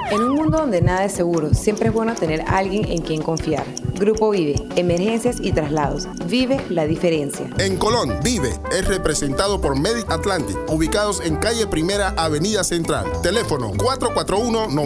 En un mundo donde nada es seguro, siempre es bueno tener a alguien en quien confiar. Grupo Vive, emergencias y traslados. Vive la diferencia. En Colón, Vive es representado por Medic Atlantic, ubicados en calle Primera, Avenida Central. Teléfono 441-9000.